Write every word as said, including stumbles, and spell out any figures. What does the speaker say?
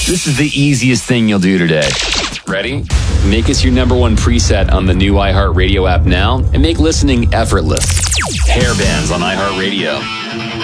This is the easiest thing you'll do today. Ready? Make us your number one preset on the new iHeartRadio app now and make listening effortless. Hair bands on iHeartRadio.